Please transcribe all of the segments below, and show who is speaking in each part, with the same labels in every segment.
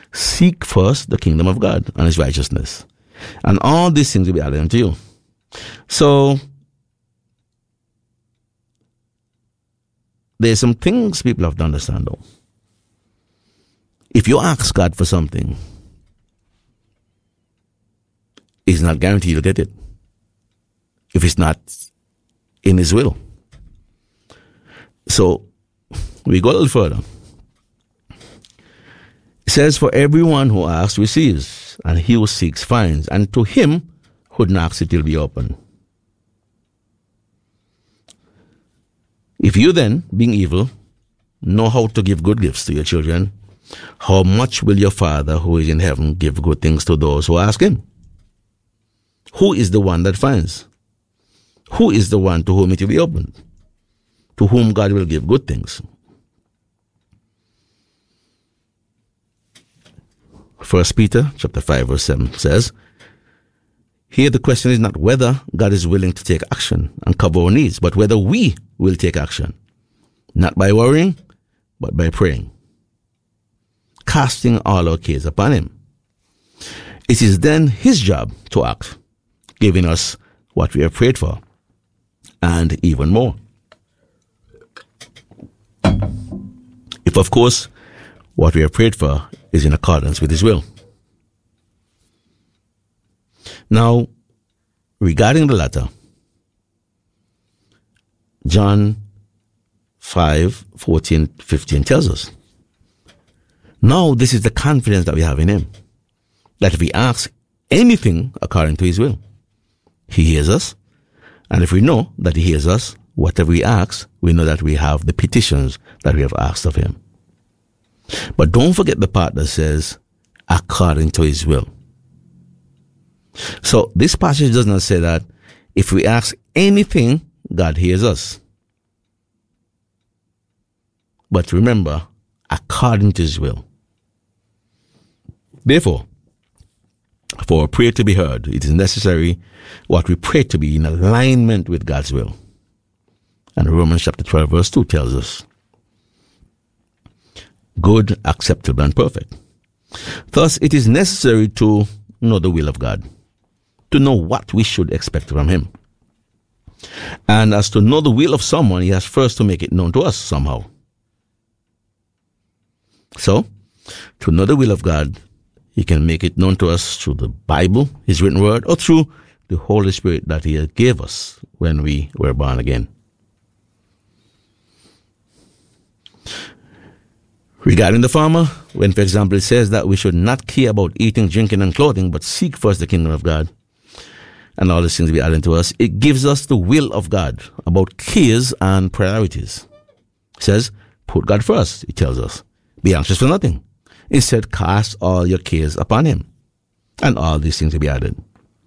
Speaker 1: Seek first the kingdom of God and his righteousness, and all these things will be added unto you. So, there's some things people have to understand though. If you ask God for something, it's not guaranteed you'll get it if it's not in his will. So, we go a little further. It says, for everyone who asks receives, and he who seeks finds, and to him who knocks it will be open. If you then, being evil, know how to give good gifts to your children, how much will your Father who is in heaven give good things to those who ask him? Who is the one that finds? Who is the one to whom it will be opened? To whom God will give good things. 1 Peter chapter 5 verse 7 says, here the question is not whether God is willing to take action and cover our needs, but whether we will take action. Not by worrying, but by praying. Casting all our cares upon him. It is then his job to act, giving us what we have prayed for, and even more. If, of course, what we have prayed for is in accordance with his will. Now, regarding the latter, John 5:14-15 tells us, now this is the confidence that we have in him, that if we ask anything according to his will, he hears us, and if we know that he hears us, whatever we ask, we know that we have the petitions that we have asked of him. But don't forget the part that says, according to his will. So this passage does not say that if we ask anything, God hears us. But remember, according to his will. Therefore, for a prayer to be heard, it is necessary what we pray to be in alignment with God's will. And Romans chapter 12 verse 2 tells us, good, acceptable, and perfect. Thus, it is necessary to know the will of God, to know what we should expect from him. And as to know the will of someone, he has first to make it known to us somehow. So, to know the will of God, he can make it known to us through the Bible, his written word, or through the Holy Spirit that he gave us when we were born again. Regarding the farmer, when, for example, it says that we should not care about eating, drinking, and clothing, but seek first the kingdom of God, and all these things will be added to us, it gives us the will of God about cares and priorities. It says, put God first, it tells us. Be anxious for nothing. Instead, cast all your cares upon him, and all these things will be added.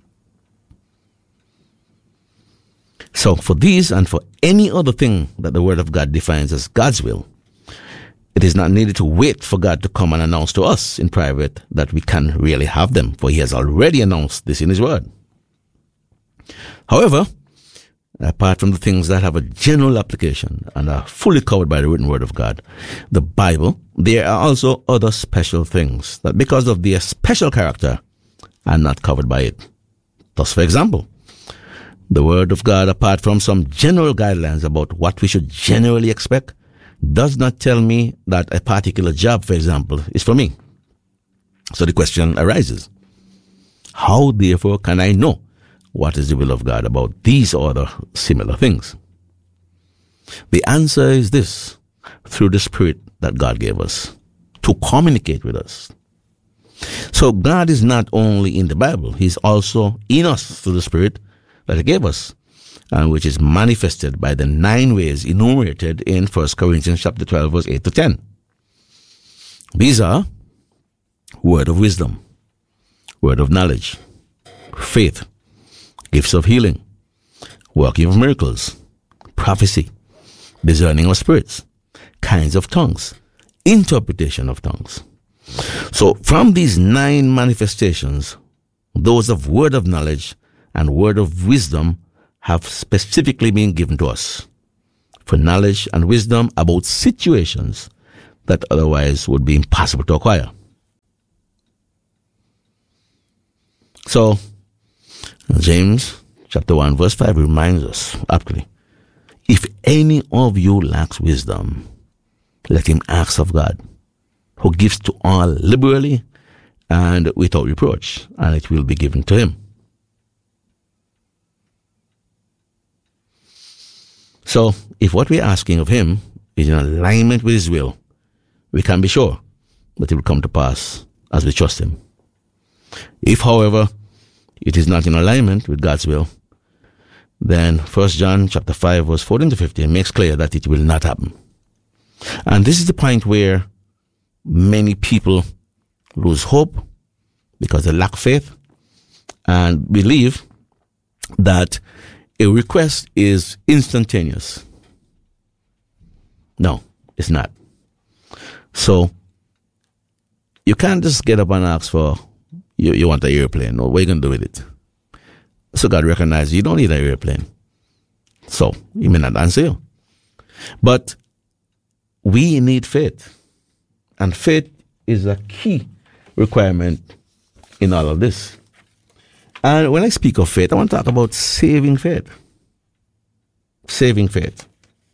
Speaker 1: So, for these and for any other thing that the Word of God defines as God's will, it is not needed to wait for God to come and announce to us in private that we can really have them, for he has already announced this in his word. However, apart from the things that have a general application and are fully covered by the written word of God, the Bible, there are also other special things that, because of their special character, are not covered by it. Thus, for example, the word of God, apart from some general guidelines about what we should generally expect, does not tell me that a particular job, for example, is for me. So the question arises, how therefore can I know what is the will of God about these or other similar things? The answer is this, through the Spirit that God gave us to communicate with us. So God is not only in the Bible, he's also in us through the Spirit that he gave us, and which is manifested by the 9 ways enumerated in 1 Corinthians chapter 12, verse 8 to 10. These are word of wisdom, word of knowledge, faith, gifts of healing, working of miracles, prophecy, discerning of spirits, kinds of tongues, interpretation of tongues. So from these 9 manifestations, those of word of knowledge and word of wisdom have specifically been given to us for knowledge and wisdom about situations that otherwise would be impossible to acquire. So, James chapter 1 verse 5 reminds us aptly, if any of you lacks wisdom, let him ask of God, who gives to all liberally and without reproach, and it will be given to him. So, if what we're asking of him is in alignment with his will, we can be sure that it will come to pass as we trust him. If, however, it is not in alignment with God's will, then 1 John chapter 5 verse 14 to 15 makes clear that it will not happen. And this is the point where many people lose hope because they lack faith and believe that a request is instantaneous. No, it's not. So, you can't just get up and ask for, you want an airplane. No, what are you going to do with it? So God recognizes you don't need an airplane. So, he may not answer you. But we need faith. And faith is a key requirement in all of this. And when I speak of faith, I want to talk about saving faith. Saving faith.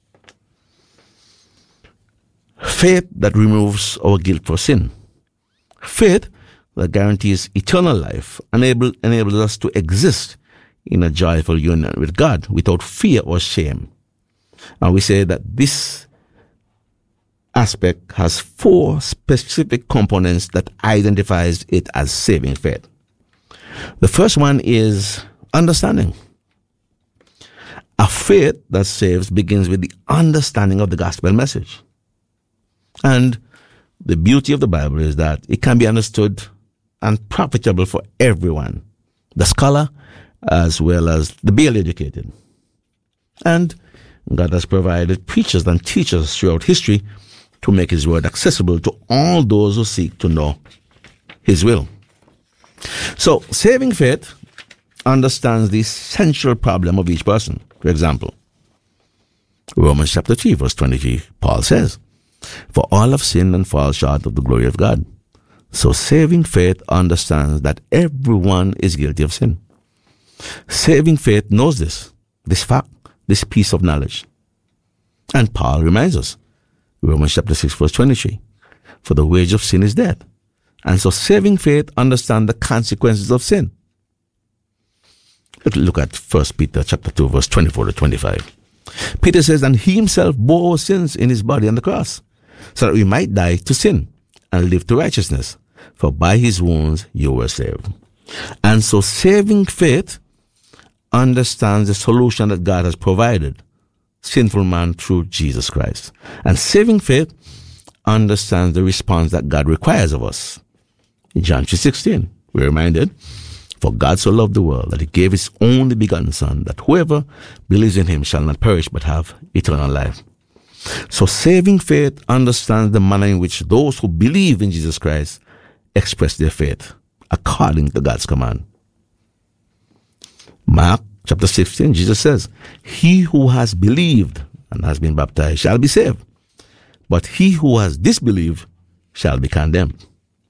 Speaker 1: Faith that removes our guilt for sin. Faith that guarantees eternal life, enables us to exist in a joyful union with God without fear or shame. And we say that this aspect has 4 specific components that identifies it as saving faith. The first one is understanding. A faith that saves begins with the understanding of the gospel message. And the beauty of the Bible is that it can be understood and profitable for everyone, the scholar as well as the barely educated. And God has provided preachers and teachers throughout history to make his word accessible to all those who seek to know his will. So, saving faith understands the essential problem of each person. For example, Romans chapter 3 verse 23, Paul says, "For all have sinned and fall short of the glory of God." So saving faith understands that everyone is guilty of sin. Saving faith knows this fact, this piece of knowledge. And Paul reminds us, Romans chapter 6 verse 23, "For the wage of sin is death." And so saving faith understands the consequences of sin. Let's look at 1 Peter chapter 2 verse 24 to 25. Peter says, "And he himself bore our sins in his body on the cross, so that we might die to sin and live to righteousness. For by his wounds you were saved." And so saving faith understands the solution that God has provided sinful man through Jesus Christ. And saving faith understands the response that God requires of us. In John 3:16, we're reminded, "For God so loved the world that he gave his only begotten Son, that whoever believes in him shall not perish but have eternal life." So saving faith understands the manner in which those who believe in Jesus Christ express their faith according to God's command. Mark chapter 16, Jesus says, "He who has believed and has been baptized shall be saved, but he who has disbelieved shall be condemned."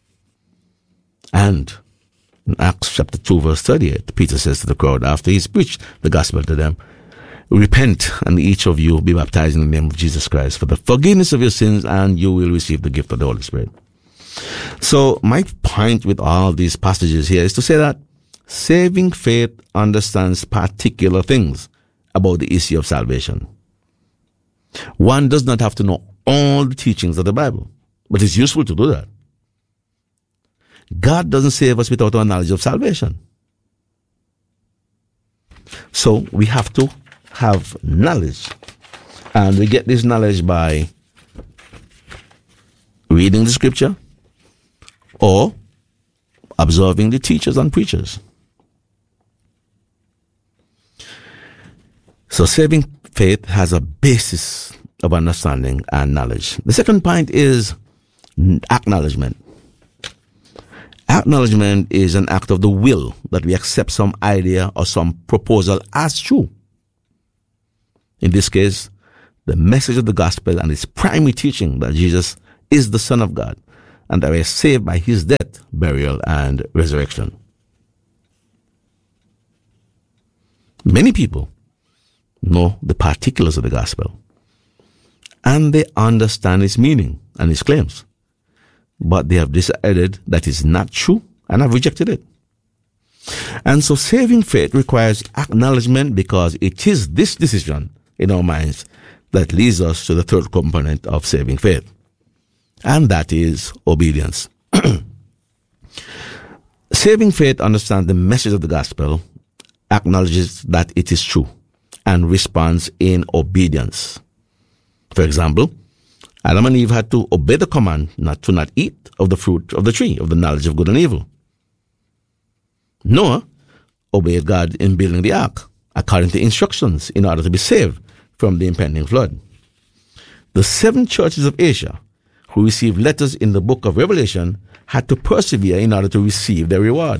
Speaker 1: And in Acts chapter 2 verse 38, Peter says to the crowd after he's preached the gospel to them, "Repent, and each of you be baptized in the name of Jesus Christ for the forgiveness of your sins, and you will receive the gift of the Holy Spirit." So my point with all these passages here is to say that saving faith understands particular things about the issue of salvation. One does not have to know all the teachings of the Bible, but it's useful to do that. God doesn't save us without our knowledge of salvation. So we have to have knowledge. And we get this knowledge by reading the scripture or observing the teachers and preachers. So saving faith has a basis of understanding and knowledge. The second point is acknowledgement. Acknowledgement is an act of the will that we accept some idea or some proposal as true. In this case, the message of the gospel and its primary teaching that Jesus is the Son of God and that we are saved by his death, burial, and resurrection. Many people know the particulars of the gospel, and they understand its meaning and its claims, but they have decided that it's not true and have rejected it. And so saving faith requires acknowledgement, because it is this decision in our minds that leads us to the third component of saving faith, and that is obedience. Saving faith understands the message of the gospel, acknowledges that it is true, and responds in obedience. For example, Adam and Eve had to obey the command not to eat of the fruit of the tree of the knowledge of good and evil. Noah obeyed God in building the ark according to instructions in order to be saved from the impending flood. The 7 churches of Asia who received letters in the book of Revelation had to persevere in order to receive their reward.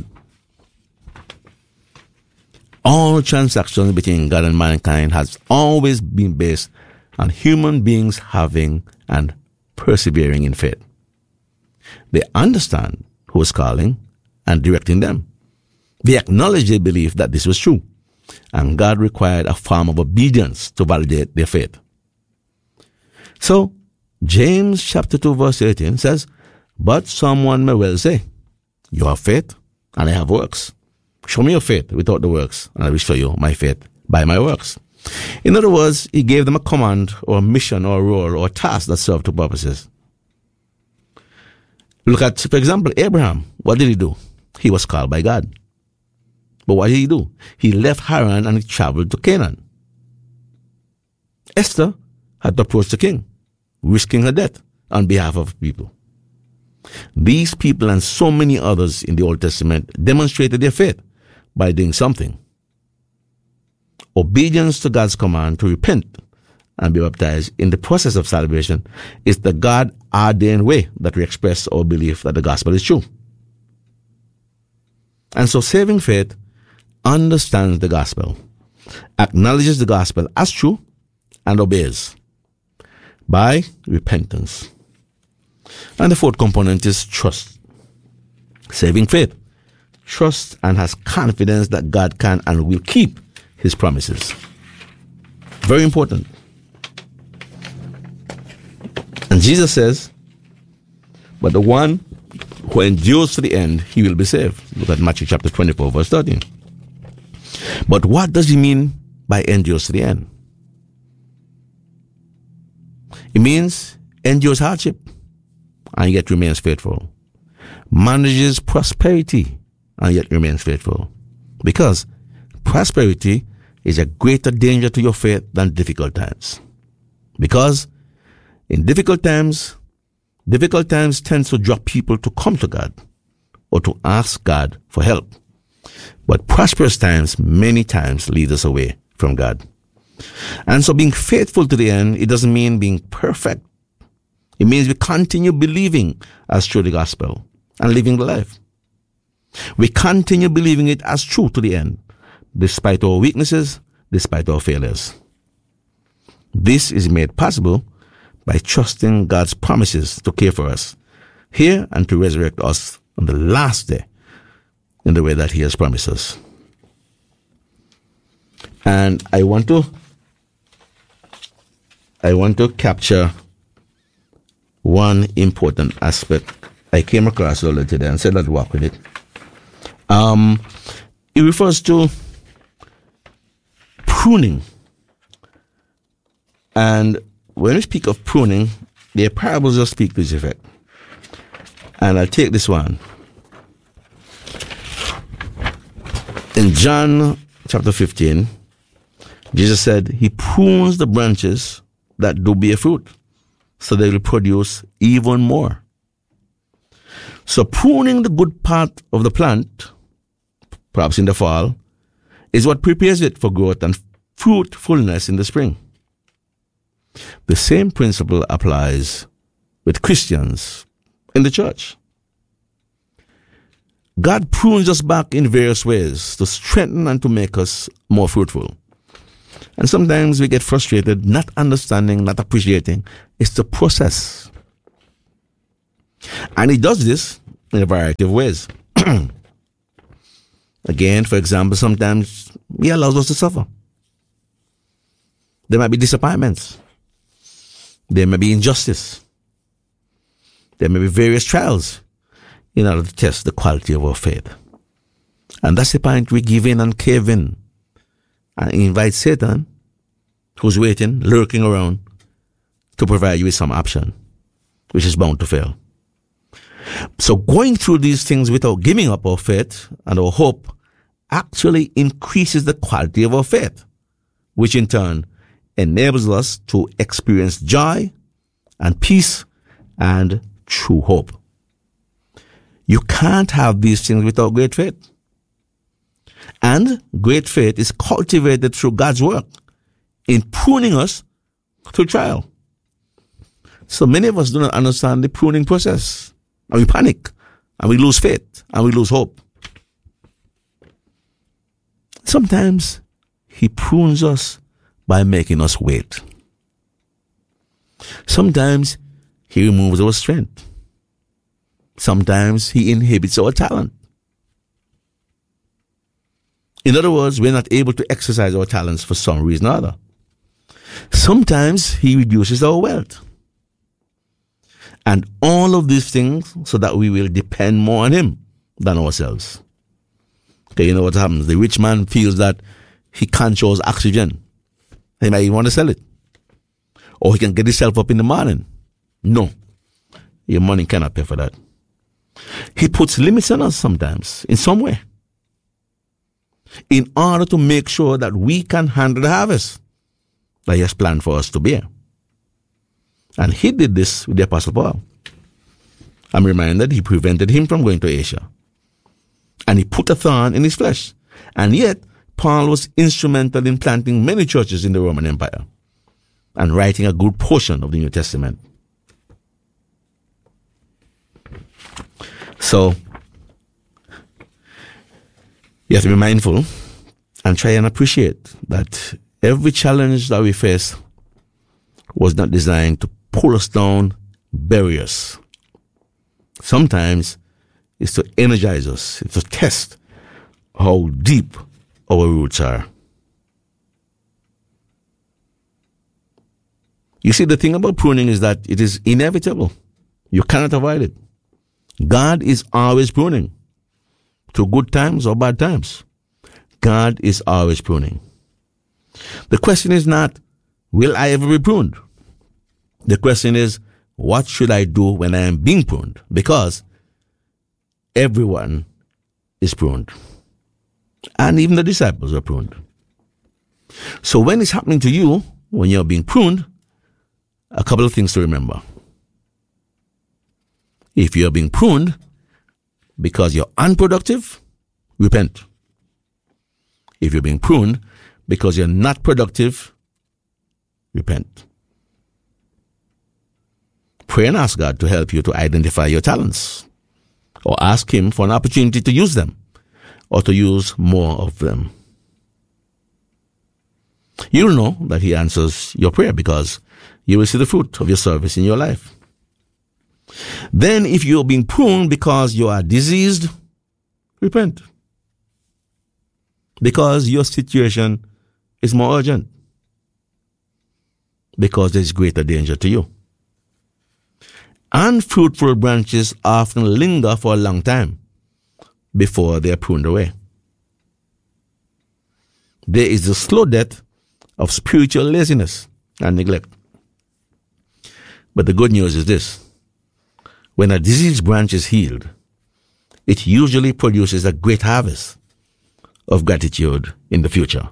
Speaker 1: All transactions between God and mankind has always been based on human beings having and persevering in faith. They understand who is calling and directing them. They acknowledge their belief that this was true, and God required a form of obedience to validate their faith. So, James chapter 2 verse 18 says, "But someone may well say, you have faith, and I have works. Show me your faith without the works, and I will show you my faith by my works." In other words, he gave them a command or a mission or a role or a task that served two purposes. Look at, for example, Abraham. What did he do? He was called by God. But what did he do? He left Haran and he traveled to Canaan. Esther had to approach the king, risking her death on behalf of people. These people and so many others in the Old Testament demonstrated their faith by doing something. Obedience to God's command to repent and be baptized in the process of salvation is the God-ordained way that we express our belief that the gospel is true. And so saving faith understands the gospel, acknowledges the gospel as true, and obeys by repentance. And the fourth component is trust. Saving faith trusts and has confidence that God can and will keep his promises. Very important. And Jesus says, "But the one who endures to the end, he will be saved." Look at Matthew chapter 24, verse 13. But what does he mean by endures to the end? It means endures hardship and yet remains faithful. Manages prosperity and yet remains faithful. Because prosperity is a greater danger to your faith than difficult times. Because in difficult times tends to draw people to come to God or to ask God for help. But prosperous times many times lead us away from God. And so being faithful to the end, it doesn't mean being perfect. It means we continue believing as true the gospel and living the life. We continue believing it as true to the end, despite our weaknesses, despite our failures. This is made possible by trusting God's promises to care for us here and to resurrect us on the last day in the way that he has promised us. And I want to capture one important aspect I came across earlier today and said let's walk with it. It refers to pruning. And when we speak of pruning, the parables just speak to this effect. And I'll take this one. In John chapter 15, Jesus said, he prunes the branches that do bear fruit, so they will produce even more. So pruning the good part of the plant, perhaps in the fall, is what prepares it for growth and fruitfulness in the spring. The same principle applies with Christians in the church. God prunes us back in various ways to strengthen and to make us more fruitful. And sometimes we get frustrated, not understanding, not appreciating. It's the process. And he does this in a variety of ways. Again, for example, sometimes He allows us to suffer. There might be disappointments. There may be injustice. There may be various trials in order to test the quality of our faith. And that's the point we give in and cave in and invite Satan, who's waiting, lurking around, to provide you with some option, which is bound to fail. So going through these things without giving up our faith and our hope actually increases the quality of our faith, which in turn enables us to experience joy and peace and true hope. You can't have these things without great faith. And great faith is cultivated through God's work in pruning us through trial. So many of us do not understand the pruning process. And we panic, and we lose faith, and we lose hope. Sometimes He prunes us by making us wait. Sometimes He removes our strength. Sometimes He inhibits our talent. In other words, we're not able to exercise our talents for some reason or other. Sometimes He reduces our wealth. And all of these things so that we will depend more on Him than ourselves. Okay, you know what happens? The rich man feels that he controls oxygen. He might even want to sell it. Or he can get himself up in the morning. No. Your money cannot pay for that. He puts limits on us sometimes, in some way, in order to make sure that we can handle the harvest that He has planned for us to bear. And He did this with the Apostle Paul. I'm reminded He prevented him from going to Asia. And He put a thorn in his flesh. And yet, Paul was instrumental in planting many churches in the Roman Empire and writing a good portion of the New Testament. So, you have to be mindful and try and appreciate that every challenge that we face was not designed to pull us down, bury us. Sometimes it's to energize us, it's to test how deep our roots are. You see, the thing about pruning is that it is inevitable. You cannot avoid it. God is always pruning. Through good times or bad times. God is always pruning. The question is not, will I ever be pruned? The question is, what should I do when I am being pruned? Because everyone is pruned. And even the disciples are pruned. So when it's happening to you, when you're being pruned, a couple of things to remember. If you're being pruned because you're unproductive, repent. If you're being pruned because you're not productive, repent. Pray and ask God to help you to identify your talents, or ask Him for an opportunity to use them, or to use more of them. You'll know that He answers your prayer because you will see the fruit of your service in your life. Then, if you're being pruned because you are diseased, repent. Because your situation is more urgent. Because there's greater danger to you. Unfruitful branches often linger for a long time before they are pruned away. There is the slow death of spiritual laziness and neglect. But the good news is this. When a diseased branch is healed, it usually produces a great harvest of gratitude in the future.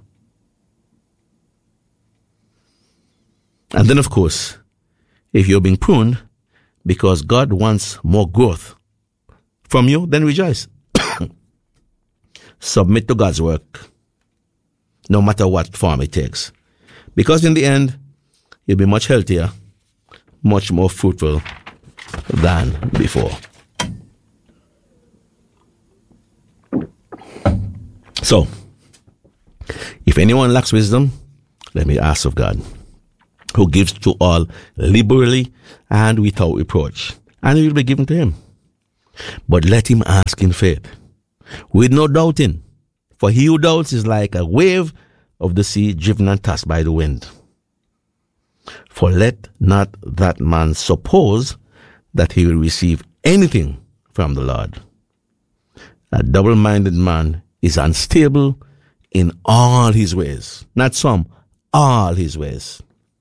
Speaker 1: And then, of course, if you're being pruned because God wants more growth from you, then rejoice. Submit to God's work, no matter what form it takes. Because in the end, you'll be much healthier, much more fruitful than before. So, if anyone lacks wisdom, let me ask of God, who gives to all liberally and without reproach, and it will be given to him. But let him ask in faith, with no doubting, For he who doubts is like a wave of the sea driven and tossed by the wind. For let not that man suppose that he will receive anything from the Lord. A double-minded man is unstable in all his ways. Not some, all his ways.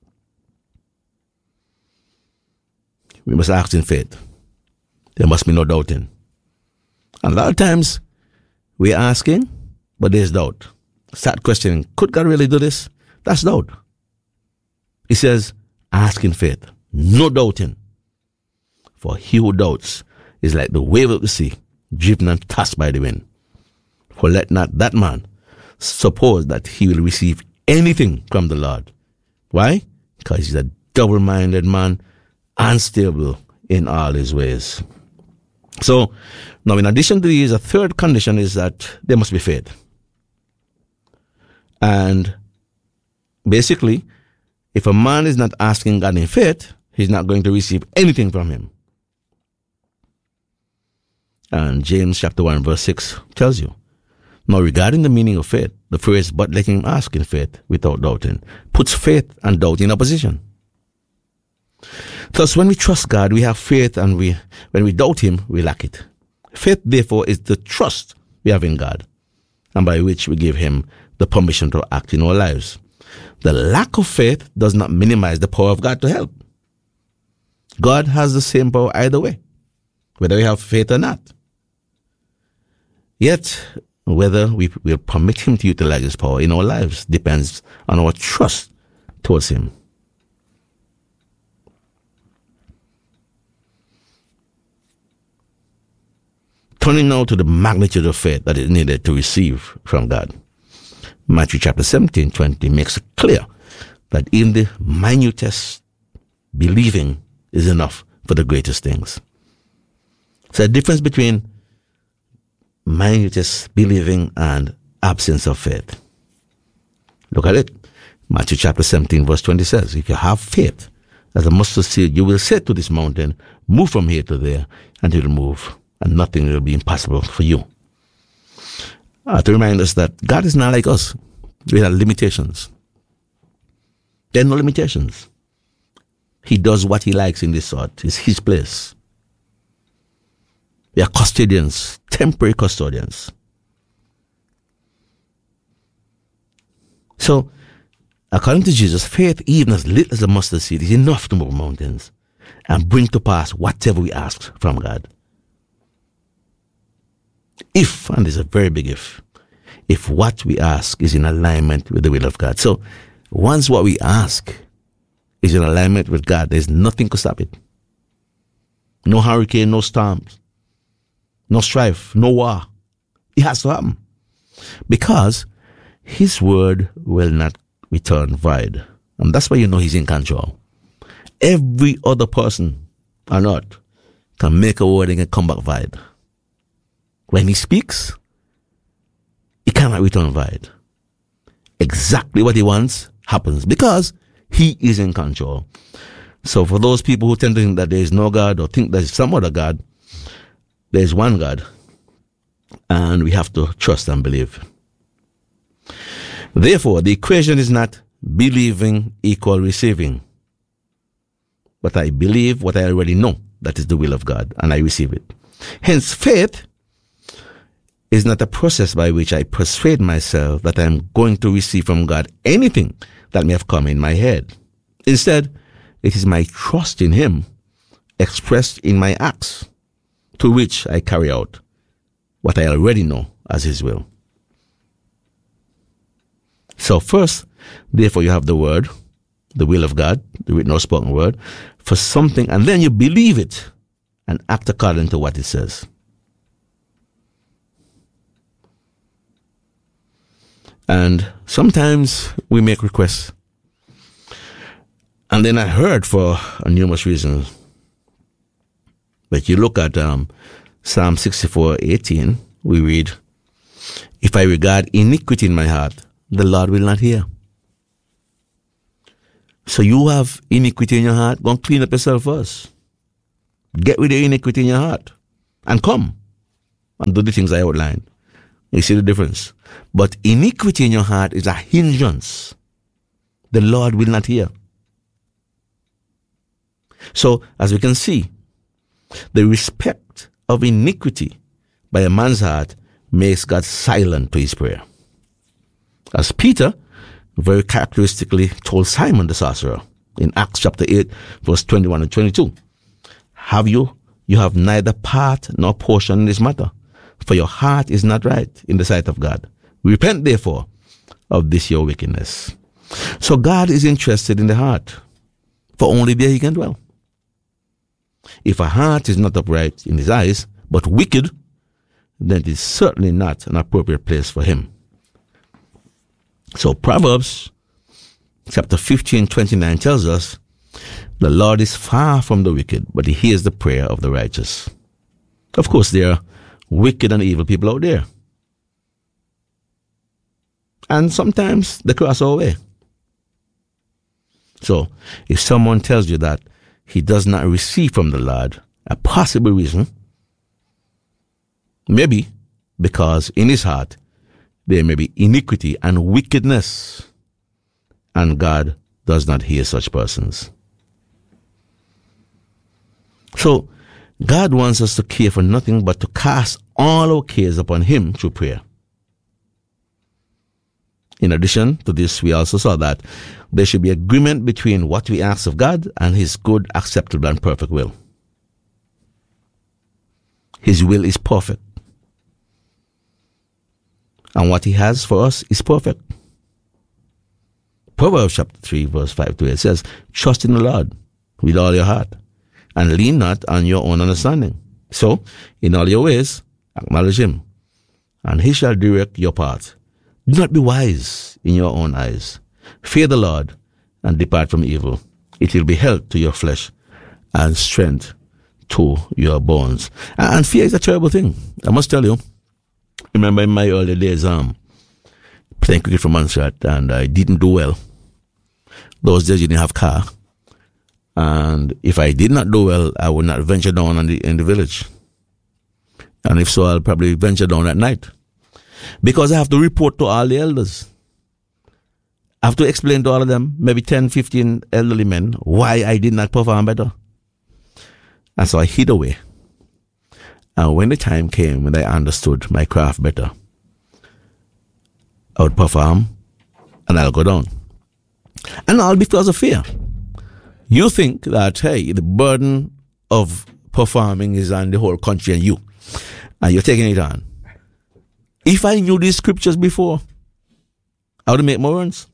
Speaker 1: We must act in faith. There must be no doubting. And a lot of times, we're asking, but there's doubt. Start questioning, could God really do this? That's doubt. He says, ask in faith, no doubting. For he who doubts is like the wave of the sea, driven and tossed by the wind. For let not that man suppose that he will receive anything from the Lord. Why? Because he's a double-minded man, unstable in all his ways. So, now in addition to these, a third condition is that there must be faith. And basically, if a man is not asking God in faith, he's not going to receive anything from him. And James chapter 1 verse 6 tells you. Now regarding the meaning of faith, the phrase, but let him ask in faith without doubting, puts faith and doubt in opposition. Thus, when we trust God, we have faith, and when we doubt him, we lack it. Faith, therefore, is the trust we have in God, and by which we give him the permission to act in our lives. The lack of faith does not minimize the power of God to help. God has the same power either way, whether we have faith or not. Yet, whether we will permit him to utilize his power in our lives depends on our trust towards him. Turning now to the magnitude of faith that is needed to receive from God. Matthew chapter 17:20 makes it clear that in the minutest, believing is enough for the greatest things. So the difference between minutest believing and absence of faith. Look at it. Matthew chapter 17 verse 20 says, if you have faith as a mustard seed, you will say to this mountain, move from here to there, and it will move, and nothing will be impossible for you. To remind us that God is not like us. We have limitations. There are no limitations. He does what he likes in this earth. It's his place. We are custodians, temporary custodians. So, according to Jesus, faith, even as little as a mustard seed, is enough to move mountains and bring to pass whatever we ask from God. If, and there's a very big if what we ask is in alignment with the will of God. So, once what we ask is in alignment with God, there's nothing to stop it. No hurricane, no storms, no strife, no war. It has to happen. Because his word will not return void. And that's why you know he's in control. Every other person on earth can make a word and can come back void. When he speaks, he cannot return void. Exactly what he wants happens because he is in control. So for those people who tend to think that there is no God or think there's some other God, there is one God, and we have to trust and believe. Therefore, the equation is not believing equal receiving, but I believe what I already know, that is the will of God, and I receive it. Hence, faith is not a process by which I persuade myself that I am going to receive from God anything that may have come in my head. Instead, it is my trust in him expressed in my acts, to which I carry out what I already know as his will. So first, therefore, you have the word, the will of God, the written or spoken word, for something, and then you believe it and act according to what it says. And sometimes we make requests. And then I heard for numerous reasons. But you look at Psalm 64:18, we read, if I regard iniquity in my heart, the Lord will not hear. So you have iniquity in your heart, go and clean up yourself first. Get rid of iniquity in your heart and come and do the things I outlined. You see the difference? But iniquity in your heart is a hindrance. The Lord will not hear. So, as we can see, the respect of iniquity by a man's heart makes God silent to his prayer. As Peter very characteristically told Simon the sorcerer in Acts chapter 8, verse 21 and 22, you have neither part nor portion in this matter, for your heart is not right in the sight of God. Repent therefore of this your wickedness. So God is interested in the heart, for only there he can dwell. If a heart is not upright in his eyes, but wicked, then it is certainly not an appropriate place for him. So Proverbs chapter 15:29 tells us, the Lord is far from the wicked, but he hears the prayer of the righteous. Of course, there are wicked and evil people out there. And sometimes they cross our way. So, if someone tells you that he does not receive from the Lord, a possible reason, maybe because in his heart there may be iniquity and wickedness, and God does not hear such persons. So, God wants us to care for nothing but to cast all our cares upon him through prayer. In addition to this, we also saw that there should be agreement between what we ask of God and his good, acceptable, and perfect will. His will is perfect. And what he has for us is perfect. Proverbs chapter 3, verse 5 to 8 says, trust in the Lord with all your heart, and lean not on your own understanding. So, in all your ways, acknowledge him, and he shall direct your path. Do not be wise in your own eyes. Fear the Lord, and depart from evil. It will be health to your flesh, and strength to your bones. And fear is a terrible thing. I must tell you, remember in my early days, playing cricket for Montserrat, and I didn't do well. Those days you didn't have car. And if I did not do well, I would not venture down in the village. And if so, I'll probably venture down at night. Because I have to report to all the elders. I have to explain to all of them, maybe 10, 15 elderly men, why I did not perform better. And so I hid away. And when the time came when I understood my craft better, I would perform and I'll go down. And all because of fear. You think that, hey, the burden of performing is on the whole country and you. And you're taking it on. If I knew these scriptures before, I would make more runs.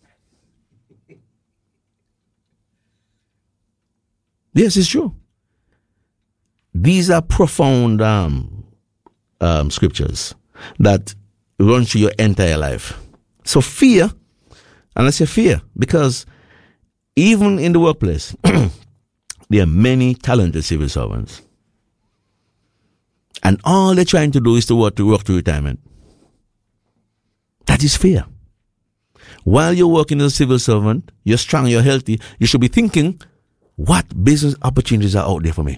Speaker 1: Yes, it's true. These are profound scriptures that run through your entire life. So fear, and I say fear, because even in the workplace, there are many talented civil servants. And all they're trying to do is to work to retirement. That is fear. While you're working as a civil servant, you're strong, you're healthy, you should be thinking, what business opportunities are out there for me?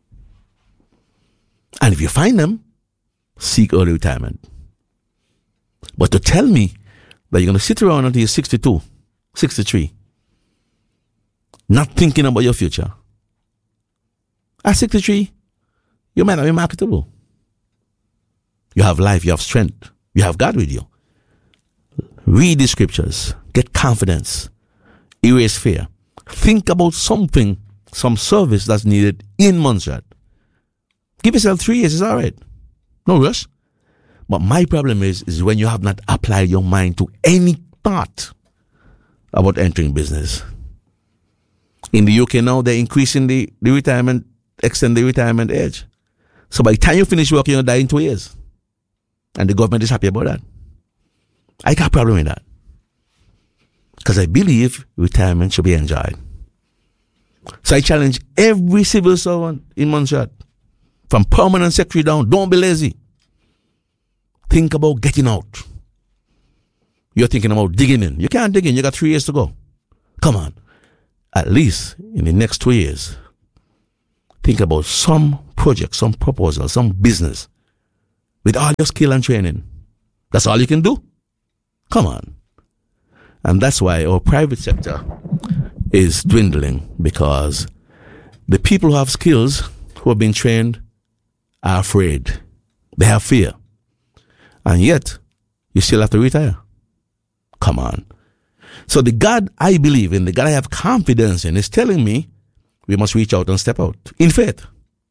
Speaker 1: And if you find them, seek early retirement. But to tell me that you're going to sit around until you're 62, 63, not thinking about your future. At 63, you might not be marketable. You have life, you have strength, you have God with you. Read the scriptures, get confidence, erase fear. Think about something, some service that's needed in Montserrat. Give yourself 3 years, it's all right. No rush. But my problem is when you have not applied your mind to any thought about entering business. In the UK now, they're increasing the retirement, extend the retirement age. So by the time you finish working, you'll die in 2 years. And the government is happy about that. I got a problem with that. Because I believe retirement should be enjoyed. So I challenge every civil servant in Montserrat, from permanent secretary down, don't be lazy. Think about getting out. You're thinking about digging in. You can't dig in. You got 3 years to go. Come on. At least in the next 2 years, think about some project, some proposal, some business with all your skill and training. That's all you can do? Come on. And that's why our private sector is dwindling, because the people who have skills, who have been trained, are afraid. They have fear. And yet, you still have to retire. Come on. So the God I believe in, the God I have confidence in, is telling me we must reach out and step out in faith.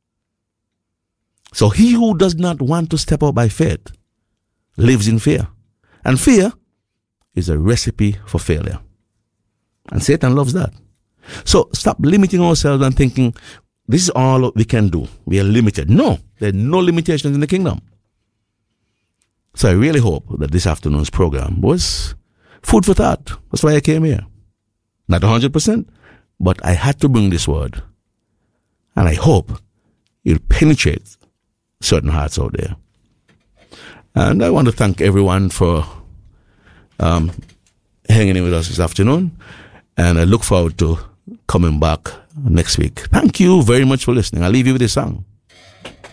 Speaker 1: So he who does not want to step out by faith lives in fear. And fear is a recipe for failure. And Satan loves that. So stop limiting ourselves and thinking this is all we can do. We are limited. No, there are no limitations in the kingdom. So I really hope that this afternoon's program was food for thought. That's why I came here. Not 100%, but I had to bring this word. And I hope it'll penetrate certain hearts out there. And I want to thank everyone for hanging in with us this afternoon. And I look forward to coming back next week. Thank you very much for listening. I'll leave you with this song.